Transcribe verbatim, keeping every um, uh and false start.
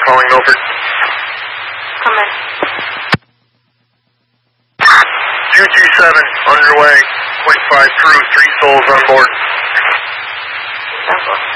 calling Milford. Come in. Q T seven, underway. point five crew, three souls on board. That's what.